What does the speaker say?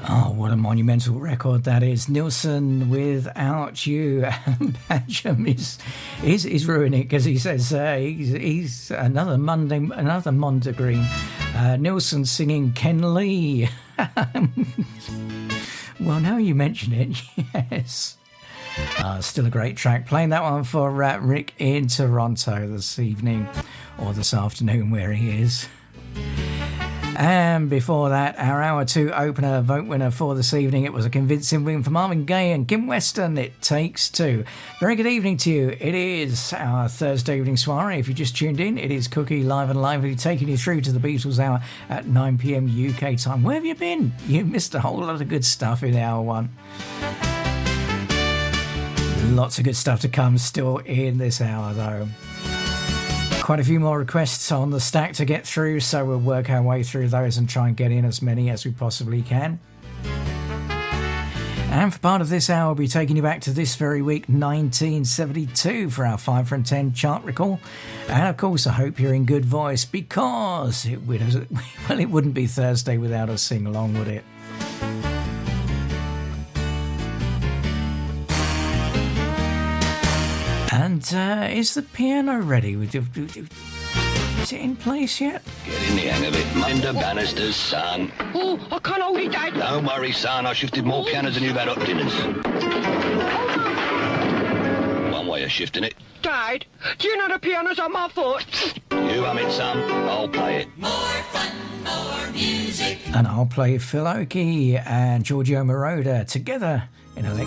Oh, what a monumental record that is. Nilsson, Without You. And Badgham is ruining it because he says he's another Mondegreen. Nilsson singing Ken Lee. Well, now you mention it, yes. Still a great track. Playing that one for Rick in Toronto this evening, or this afternoon where he is. And before that, our Hour 2 opener vote winner for this evening. It was a convincing win for Marvin Gaye and Kim Weston. It Takes Two. Very good evening to you. It is our Thursday evening soiree. If you just tuned in, it is Cookie Live and Lively taking you through to the Beatles Hour at 9 p.m. UK time. Where have you been? You missed a whole lot of good stuff in Hour 1. Lots of good stuff to come still in this hour, though. Quite a few more requests on the stack to get through, so we'll work our way through those and try and get in as many as we possibly can. And for part of this hour, we'll be taking you back to this very week, 1972, for our 5 from 10 chart recall. And of course, I hope you're in good voice, because it wouldn't be Thursday without a sing-along, would it? And is the piano ready? Is it in place yet? Get in the hang of it. Minder Bannister's son. Oh, I can't hold it, Dad. Don't worry, son. I shifted more pianos than you've had hot dinners. One way of shifting it. Dad, do you know the piano's on my foot? You hum it, son. I'll play it. More fun, more music. And I'll play Phil Oakey and Giorgio Moroder together in a